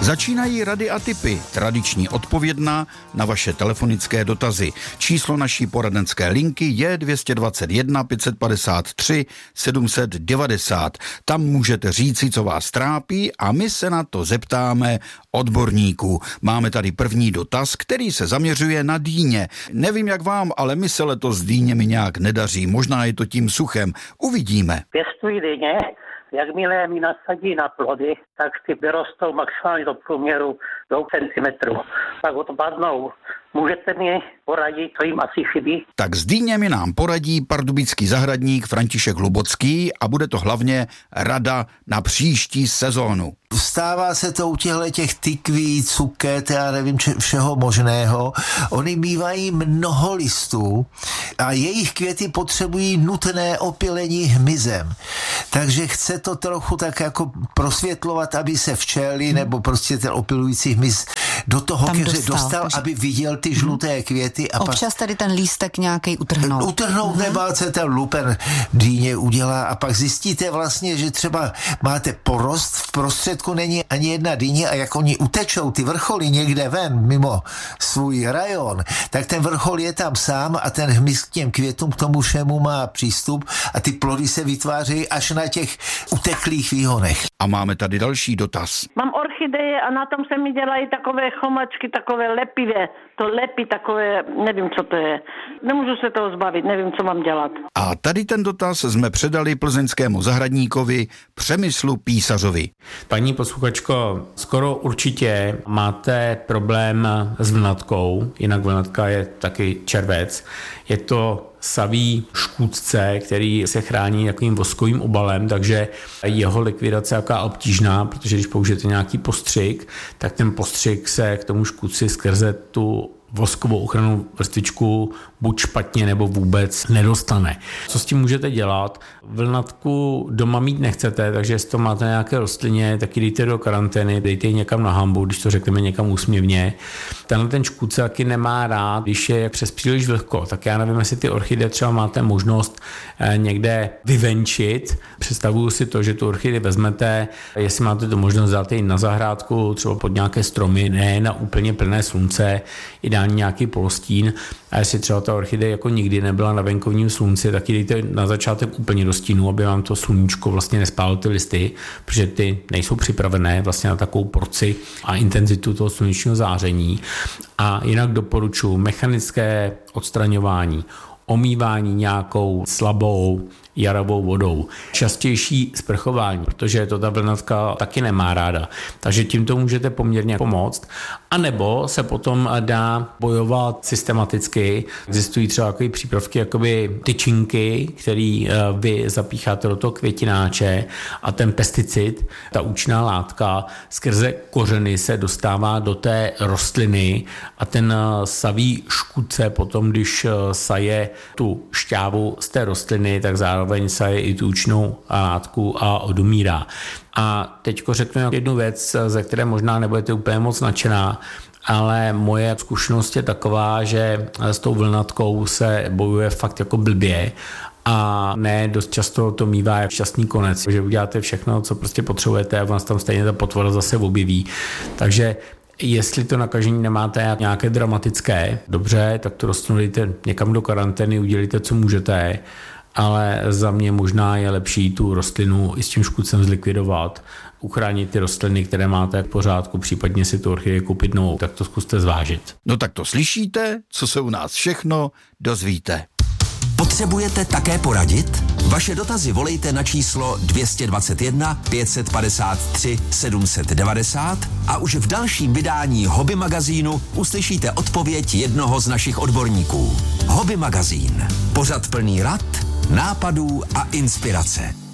Začínají rady a tipy, tradiční odpovědná na vaše telefonické dotazy. Číslo naší poradenské linky je 221 553 790. Tam můžete říci, co vás trápí a my se na to zeptáme odborníků. Máme tady první dotaz, který se zaměřuje na dýně. Nevím jak vám, ale my se letos s dýněmi nějak nedaří. Možná je to tím suchem. Uvidíme. Pěstuji dýně. Jakmile mi nasadí na plody, tak ty vyrostou maximálně do průměru 2 cm. Tak odpadnou. Můžete mi poradit, co jim asi chybí? Tak s dýněmi nám poradí pardubický zahradník František Hlubocký a bude to hlavně rada na příští sezónu. Stává se to u těch tykví, cuket, já nevím, všeho možného. Oni bývají mnoho listů a jejich květy potřebují nutné opylení hmyzem. Takže chce to trochu tak jako prosvětlovat, aby se včely nebo prostě ten opilující hmyz do toho keře dostal, aby viděl ty žluté květy. A občas tady ten lístek nějaký utrhnout. Utrhnout nebát se, ten lupen dýně udělá a pak zjistíte vlastně, že třeba máte porost, v prostředku není ani jedna dýně a jak oni utečou ty vrcholy někde ven mimo svůj rajon, tak ten vrchol je tam sám a ten hmyz k těm květům, k tomu všemu má přístup a ty plody se vytvářejí až na těch uteklých výhonech. A máme tady další dotaz. Mám orchideje a na tom se mi dělají takové chomačky, takové lepivé. To lepí takové, nevím, co to je. Nemůžu se toho zbavit, nevím, co mám dělat. A tady ten dotaz jsme předali plzeňskému zahradníkovi Přemyslu Písařovi. Paní posluchačko, skoro určitě máte problém s vlnatkou, jinak vlnatka je taky červec. Je to savý škůdce, který se chrání takovým voskovým obalem, takže jeho likvidace je jaká obtížná, protože když použijete nějaký postřik, tak ten postřik se k tomu škůdci skrze tu voskovou ochrannou vrstvičku buď špatně nebo vůbec nedostane. Co s tím můžete dělat? Vlnatku doma mít nechcete, takže jestli to máte nějaké rostlině, tak ji dejte do karantény, dejte ji někam na hambu, když to řekneme někam úsměvně. Tenhle ten škůdce taky nemá rád, když je přes příliš vlhko, tak já nevím, jestli ty orchideje třeba máte možnost někde vyvenčit. Představuju si to, že tu orchidej vezmete, jestli máte tu možnost dát ji na zahrádku, třeba pod nějaké stromy, ne na úplně plné slunce, ideálně nějaký polostín. A jestli třeba ta orchideje jako nikdy nebyla na venkovním slunci, tak ji dejte na začátek úplně do stínu, aby vám to sluníčko vlastně nespálilo ty listy, protože ty nejsou připravené vlastně na takovou porci a intenzitu toho slunečního záření. A jinak doporučuji mechanické odstraňování, omývání nějakou slabou jarovou vodou. Častější sprchování, protože to ta vlnatka taky nemá ráda. Takže tímto můžete poměrně pomoct. A nebo se potom dá bojovat systematicky. Existují třeba takové přípravky, jakoby tyčinky, který vy zapícháte do toho květináče a ten pesticid, ta účinná látka, skrze kořeny se dostává do té rostliny a ten savý škůdce potom, když saje tu šťávu z té rostliny, tak zároveň saje i tu účinnou látku a odumírá. A teďko řeknu jednu věc, ze které možná nebudete úplně moc nadšená, ale moje zkušenost je taková, že s tou vlnatkou se bojuje fakt jako blbě a ne dost často to mívá jak šťastný konec, že uděláte všechno, co prostě potřebujete a vás tam stejně ta potvora zase objeví. Takže jestli to nakažení nemáte nějaké dramatické, dobře, tak to rostlinu dejte někam do karantény, udělejte, co můžete, ale za mě možná je lepší tu rostlinu i s tím škůdcem zlikvidovat, uchránit ty rostliny, které máte v pořádku, případně si tu orchidej koupit novou, tak to zkuste zvážit. No tak to slyšíte, co se u nás všechno dozvíte. Potřebujete také poradit? Vaše dotazy volejte na číslo 221 553 790 a už v dalším vydání Hobby magazínu uslyšíte odpověď jednoho z našich odborníků. Hobby magazín. Pořad plný rad, nápadů a inspirace.